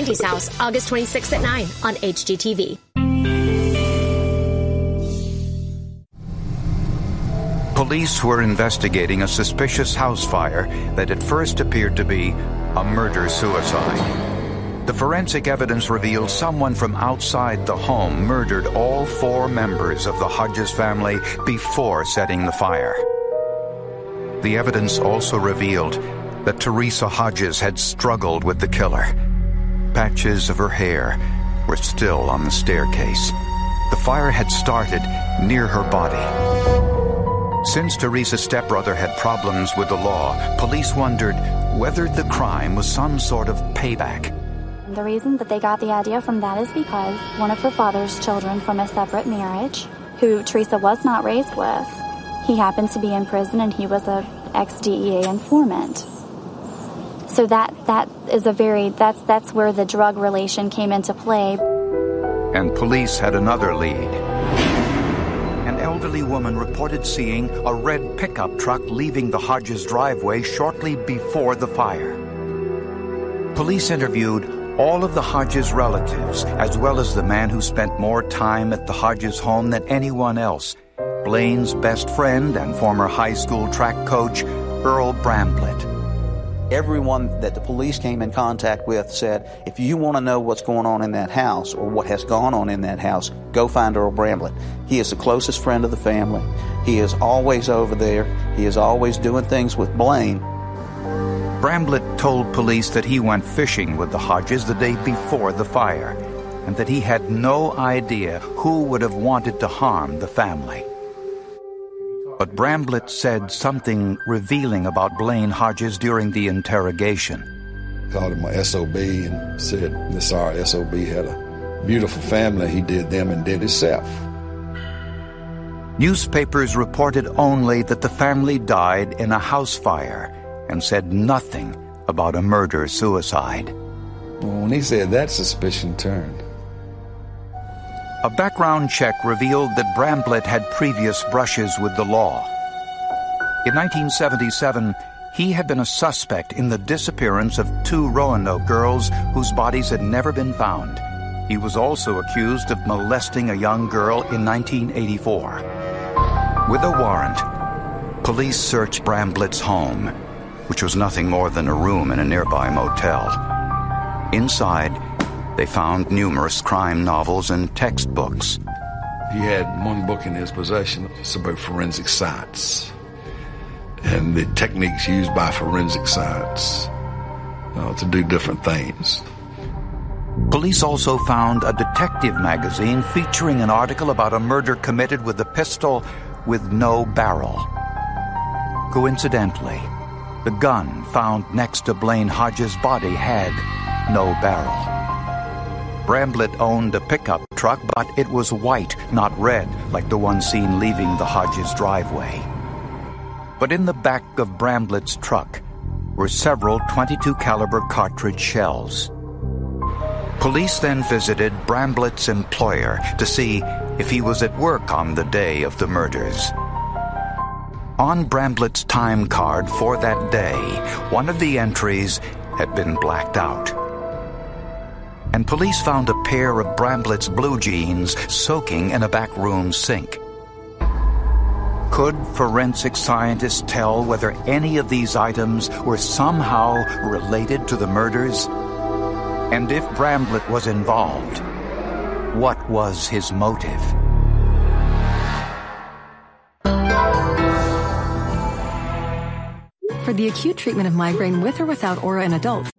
Auntie's House, August 26th at 9 on HGTV. Police were investigating a suspicious house fire that at first appeared to be a murder-suicide. The forensic evidence revealed someone from outside the home murdered all 4 members of the Hodges family before setting the fire. The evidence also revealed that Teresa Hodges had struggled with the killer. Patches of her hair were still on the staircase. The fire had started near her body. Since Teresa's stepbrother had problems with the law, police wondered whether the crime was some sort of payback. The reason that they got the idea from that is because one of her father's children from a separate marriage, who Teresa was not raised with, he happened to be in prison and he was an ex-DEA informant. So that's where the drug relation came into play. And police had another lead. An elderly woman reported seeing a red pickup truck leaving the Hodges driveway shortly before the fire. Police interviewed all of the Hodges relatives, as well as the man who spent more time at the Hodges home than anyone else, Blaine's best friend and former high school track coach, Earl Bramblett. Everyone that the police came in contact with said, if you want to know what's going on in that house or what has gone on in that house, go find Earl Bramblett. He is the closest friend of the family. He is always over there. He is always doing things with Blaine. Bramblett told police that he went fishing with the Hodges the day before the fire, and that he had no idea who would have wanted to harm the family. But Bramblett said something revealing about Blaine Hodges during the interrogation. Called him my SOB and said this our SOB had a beautiful family. He did them and did himself. Newspapers reported only that the family died in a house fire and said nothing about a murder-suicide. When he said that, suspicion turned. A background check revealed that Bramblett had previous brushes with the law. In 1977, he had been a suspect in the disappearance of 2 Roanoke girls whose bodies had never been found. He was also accused of molesting a young girl in 1984. With a warrant, police searched Bramblett's home, which was nothing more than a room in a nearby motel. Inside, they found numerous crime novels and textbooks. He had one book in his possession. It's about forensic science and the techniques used by forensic science to do different things. Police also found a detective magazine featuring an article about a murder committed with a pistol with no barrel. Coincidentally, the gun found next to Blaine Hodges' body had no barrel. Bramblett owned a pickup truck, but it was white, not red, like the one seen leaving the Hodges driveway. But in the back of Bramblett's truck were several .22 caliber cartridge shells. Police then visited Bramblett's employer to see if he was at work on the day of the murders. On Bramblett's time card for that day, one of the entries had been blacked out. And police found a pair of Bramblett's blue jeans soaking in a back room sink. Could forensic scientists tell whether any of these items were somehow related to the murders? And if Bramblett was involved, what was his motive? For the acute treatment of migraine with or without aura in adults,